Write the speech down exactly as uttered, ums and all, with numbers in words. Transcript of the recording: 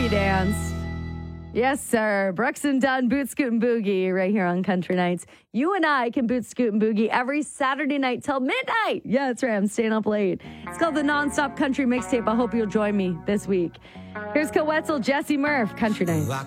boogie dance. Yes, sir. Brooks and Dunn, Boot Scoot and Boogie right here on Country Nights. You and I can boot, scoot, and boogie every Saturday night till midnight. Yeah, that's right. I'm staying up late. It's called the Nonstop Country Mixtape. I hope you'll join me this week. Here's Cole Wetzel, Jesse Murph, Country Nights.